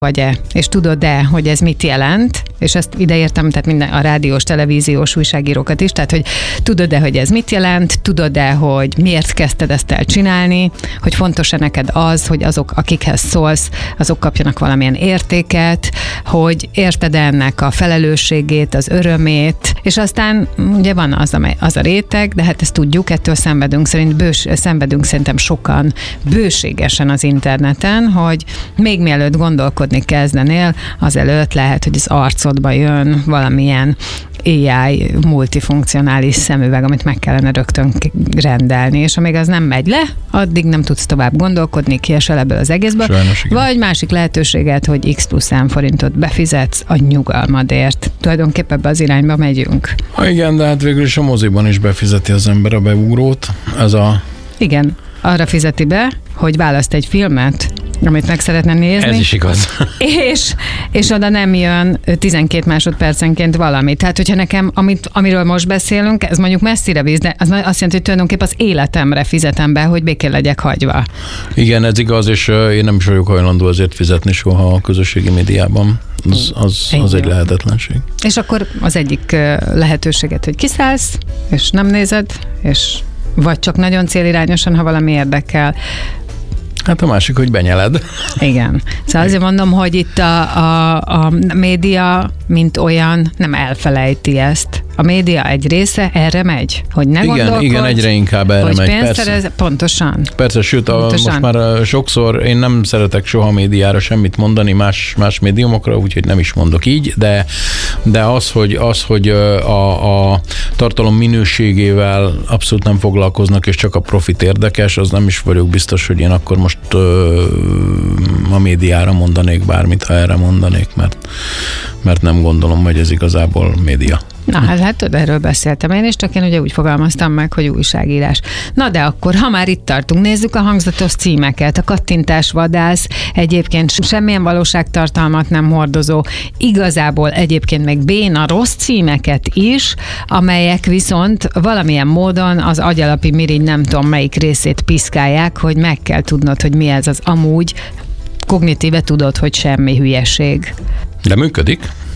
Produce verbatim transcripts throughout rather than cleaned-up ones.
vagy-e, és tudod-e, hogy ez mit jelent, és ezt ideértem, tehát minden a rádiós, televíziós újságírókat is, tehát hogy tudod-e, hogy ez mit jelent, tudod-e, hogy miért kezdted ezt el csinálni, hogy fontos-e neked az, hogy azok, akikhez szólsz, azok kapjanak valamilyen értéket, hogy érted ennek a felelősségét, az örömét, és aztán ugye van az, amely, az a réteg, de hát ezt tudjuk, ettől szenvedünk, szerint bős, szenvedünk szerintem sokan bőségesen az interneten, hogy még mielőtt gondolkodni kezdenél, azelőtt lehet, hogy az arcodba jön valamilyen á i multifunkcionális szemüveg, amit meg kellene rögtön rendelni, és amíg az nem megy le, addig nem tudsz tovább gondolkodni, kiesel ebből az egészből. Sajnos, vagy másik lehetőséget, hogy x plusz n forintot befizetsz a nyugalmadért. Tulajdonképpen ebbe az irányba megyünk. Ha igen, de hát végül is a moziban is befizeti az ember a beugrót. Ez a... Igen, arra fizeti be, hogy választ egy filmet, amit meg szeretne nézni. Ez is igaz. És, és oda nem jön tizenkét másodpercenként valami. Tehát, hogyha nekem, amit, amiről most beszélünk, ez mondjuk messzire víz, de az azt jelenti, hogy tulajdonképpen az életemre fizetem be, hogy békén legyek hagyva. Igen, ez igaz, és én nem is vagyok hajlandó azért fizetni soha a közösségi médiában. Az, az, az egy lehetetlenség. És akkor az egyik lehetőséget, hogy kiszállsz, és nem nézed, és vagy csak nagyon célirányosan, ha valami érdekel. Hát a másik, hogy benyeled. Igen. Szóval azért mondom, hogy itt a, a, a média, mint olyan, nem elfelejti ezt. A média egy része erre megy, hogy ne igen, gondolkodj. Igen, egyre inkább erre hogy megy. Persze. Szerez, pontosan. Persze, sőt, a, pontosan. most már sokszor én nem szeretek soha médiára semmit mondani, más, más médiumokra, úgyhogy nem is mondok így, de, de az, hogy, az, hogy a, a tartalom minőségével abszolút nem foglalkoznak, és csak a profit érdekes, az nem is vagyok biztos, hogy én akkor most ö, a médiára mondanék bármit, ha erre mondanék, mert, mert nem gondolom, hogy ez igazából média. Na, hát, hát erről beszéltem én is, csak én ugye úgy fogalmaztam meg, hogy újságírás. Na de akkor, ha már itt tartunk, nézzük a hangzatos címeket. A kattintásvadász egyébként semmilyen valóságtartalmat nem hordozó, igazából egyébként meg béna rossz címeket is, amelyek viszont valamilyen módon az agyalapi mirigy nem tudom melyik részét piszkálják, hogy meg kell tudnod, hogy mi ez az amúgy. Kognitíve tudod, hogy semmi hülyeség. De működik.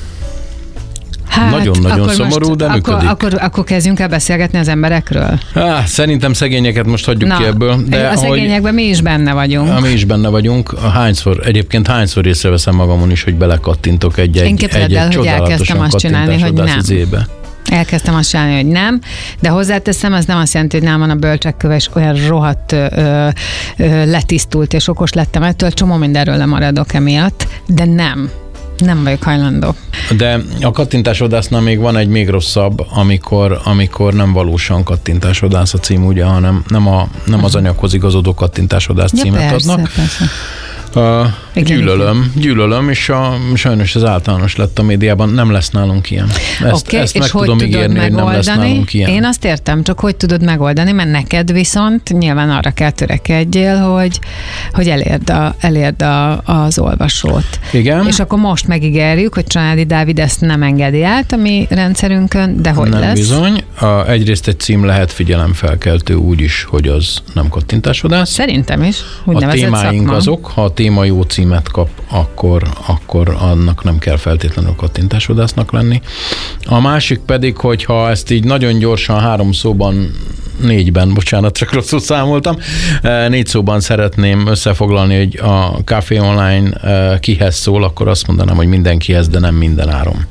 Hát, nagyon-nagyon szomorú, most, de akkor, működik. Akkor, akkor kezdjünk el beszélgetni az emberekről? Há, szerintem szegényeket most hagyjuk Na, ki ebből. De a szegényekben mi is benne vagyunk. Mi is benne vagyunk. Hányszor, egyébként hányszor észreveszem magamon is, hogy belekattintok egy-egy, Én képzeld el, hogy elkezdtem azt csinálni, hogy nem. Izébe. Elkezdtem azt csinálni, hogy nem, de hozzáteszem, az nem azt jelenti, hogy nem van a bölcsekköve, és olyan rohadt ö, ö, letisztult és okos lettem ettől, csomó mindenről lemaradok emiatt, de nem. Nem vagyok hajlandó. De a kattintásodásznál még van egy még rosszabb, amikor, amikor nem valósan kattintásodás a cím, ugye, hanem nem, a, nem az anyaghoz igazodó kattintásodás ja, címet persze, adnak. Persze. Uh, gyűlölöm, gyűlölöm, és a, sajnos ez általános lett a médiában, nem lesz nálunk ilyen. Ezt, okay, ezt meg tudom ígérni, hogy nem lesz nálunk ilyen. Én azt értem, csak hogy tudod megoldani, mert neked viszont nyilván arra kell törekedjél, hogy, hogy elérd, a, elérd a, az olvasót. Igen. És akkor most megígérjük, hogy Csanádi Dávid ezt nem engedi át a mi rendszerünkön, de hogy nem lesz? Bizony. A, egyrészt egy cím lehet figyelemfelkeltő úgy is, hogy az nem kattintásodás. Szerintem is. A témáink szakma. Azok, ha a téma jó címet kap, akkor, akkor annak nem kell feltétlenül kattintásodásznak lenni. A másik pedig, hogyha ezt így nagyon gyorsan három szóban, négyben, bocsánat, csak rosszul számoltam, négy szóban szeretném összefoglalni, hogy a Café Online kihez szól, akkor azt mondanám, hogy mindenkihez, de nem minden áron.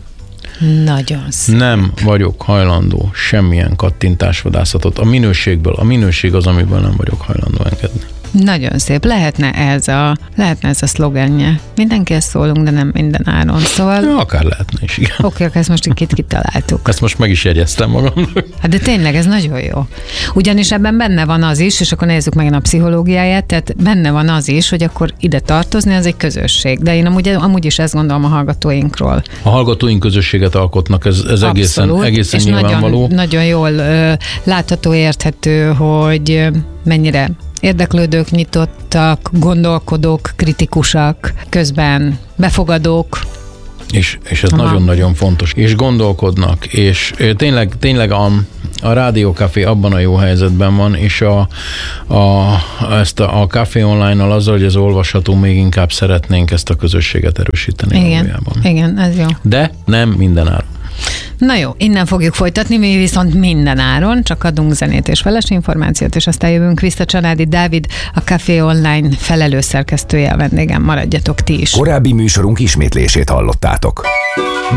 Nagyon szép. Nem vagyok hajlandó semmilyen kattintásvadászatot. A minőségből, a minőség az, amiből nem vagyok hajlandó engedni. Nagyon szép. Lehetne ez a, lehetne ez a szlogenje. Mindenkihez szólunk, de nem minden áron. Szóval... Ja, akár lehetne is, igen. Oké, okay, ezt most itt kitaláltuk. Ezt most meg is jegyeztem magamnak. Hát de tényleg, ez nagyon jó. Ugyanis ebben benne van az is, és akkor nézzük meg a pszichológiáját, tehát benne van az is, hogy akkor ide tartozni, az egy közösség. De én amúgy, amúgy is ezt gondolom a hallgatóinkról. A hallgatóink közösséget alkotnak, ez, ez egészen, egészen és nyilvánvaló. Nagyon, nagyon jól ö, látható, érthető, hogy mennyire érdeklődők, nyitottak, gondolkodók, kritikusak, közben befogadók. És, és ez nagyon-nagyon fontos. És gondolkodnak, és tényleg, tényleg a, a Rádió Café abban a jó helyzetben van, és a, a, ezt a, a Café Online-nal azzal, hogy ez olvasható, még inkább szeretnénk ezt a közösséget erősíteni. Igen, valójában. igen, ez jó. De nem minden áron. Na jó, innen fogjuk folytatni, mi viszont minden áron, csak adunk zenét és feles információt, és aztán jövünk vissza. Csanádi Dávid, a Café Online felelős szerkesztője a vendégem, maradjatok ti is. Korábbi műsorunk ismétlését hallottátok.